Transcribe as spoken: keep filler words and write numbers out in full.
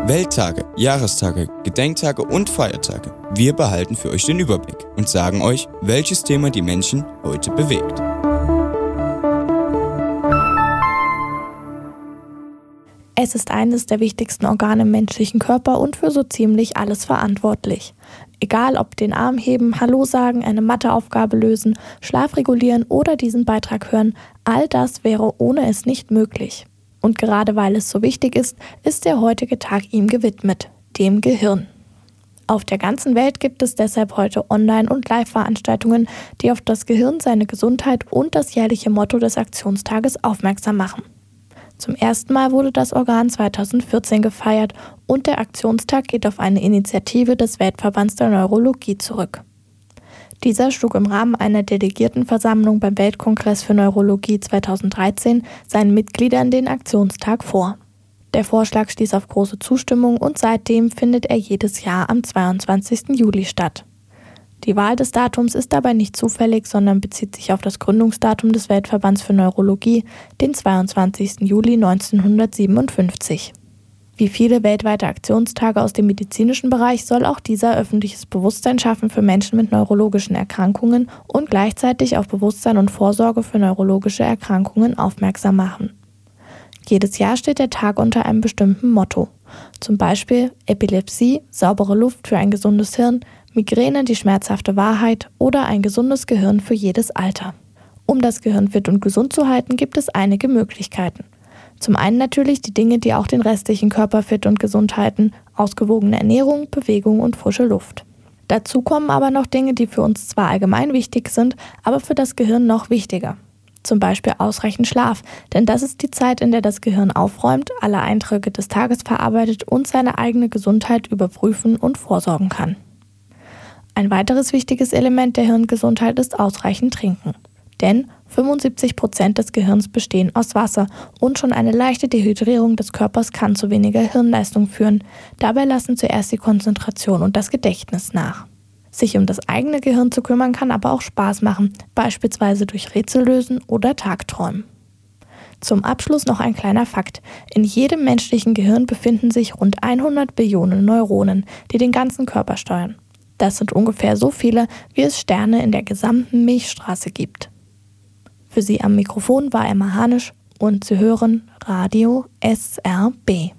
Welttage, Jahrestage, Gedenktage und Feiertage. Wir behalten für euch den Überblick und sagen euch, welches Thema die Menschen heute bewegt. Es ist eines der wichtigsten Organe im menschlichen Körper und für so ziemlich alles verantwortlich. Egal ob den Arm heben, Hallo sagen, eine Matheaufgabe lösen, Schlaf regulieren oder diesen Beitrag hören, all das wäre ohne es nicht möglich. Und gerade weil es so wichtig ist, ist der heutige Tag ihm gewidmet, dem Gehirn. Auf der ganzen Welt gibt es deshalb heute Online- und Live-Veranstaltungen, die auf das Gehirn, seine Gesundheit und das jährliche Motto des Aktionstages aufmerksam machen. Zum ersten Mal wurde das Organ zweitausendvierzehn gefeiert und der Aktionstag geht auf eine Initiative des Weltverbands der Neurologie zurück. Dieser schlug im Rahmen einer Delegiertenversammlung beim Weltkongress für Neurologie zweitausenddreizehn seinen Mitgliedern den Aktionstag vor. Der Vorschlag stieß auf große Zustimmung und seitdem findet er jedes Jahr am zweiundzwanzigsten Juli statt. Die Wahl des Datums ist dabei nicht zufällig, sondern bezieht sich auf das Gründungsdatum des Weltverbands für Neurologie, den zweiundzwanzigsten Juli neunzehnhundertsiebenundfünfzig. Wie viele weltweite Aktionstage aus dem medizinischen Bereich soll auch dieser öffentliches Bewusstsein schaffen für Menschen mit neurologischen Erkrankungen und gleichzeitig auf Bewusstsein und Vorsorge für neurologische Erkrankungen aufmerksam machen. Jedes Jahr steht der Tag unter einem bestimmten Motto. Zum Beispiel Epilepsie, saubere Luft für ein gesundes Hirn, Migräne, die schmerzhafte Wahrheit oder ein gesundes Gehirn für jedes Alter. Um das Gehirn fit und gesund zu halten, gibt es einige Möglichkeiten. Zum einen natürlich die Dinge, die auch den restlichen Körper fit und gesund halten, ausgewogene Ernährung, Bewegung und frische Luft. Dazu kommen aber noch Dinge, die für uns zwar allgemein wichtig sind, aber für das Gehirn noch wichtiger. Zum Beispiel ausreichend Schlaf, denn das ist die Zeit, in der das Gehirn aufräumt, alle Eindrücke des Tages verarbeitet und seine eigene Gesundheit überprüfen und vorsorgen kann. Ein weiteres wichtiges Element der Hirngesundheit ist ausreichend Trinken. Denn fünfundsiebzig Prozent des Gehirns bestehen aus Wasser und schon eine leichte Dehydrierung des Körpers kann zu weniger Hirnleistung führen. Dabei lassen zuerst die Konzentration und das Gedächtnis nach. Sich um das eigene Gehirn zu kümmern kann aber auch Spaß machen, beispielsweise durch Rätsel lösen oder Tagträumen. Zum Abschluss noch ein kleiner Fakt. In jedem menschlichen Gehirn befinden sich rund hundert Billionen Neuronen, die den ganzen Körper steuern. Das sind ungefähr so viele, wie es Sterne in der gesamten Milchstraße gibt. Für Sie am Mikrofon war Emma Hanisch und Sie hören Radio S R B.